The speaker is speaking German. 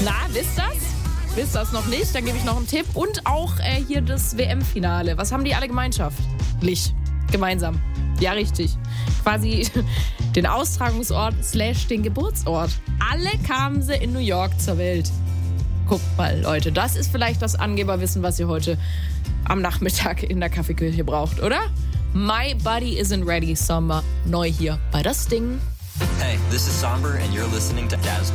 Na, wisst das? Wisst das noch nicht? Dann gebe ich noch einen Tipp. Und auch hier das WM-Finale. Was haben die alle gemeinschaftlich? Gemeinsam. Ja, richtig. Quasi den Austragungsort / den Geburtsort. Alle kamen sie in New York zur Welt. Guckt mal, Leute, das ist vielleicht das Angeberwissen, was ihr heute am Nachmittag in der Kaffeeküche braucht, oder? My Body Isn't Ready Summer. Neu hier bei Das Ding. Hey, this is Somber and you're listening to Daz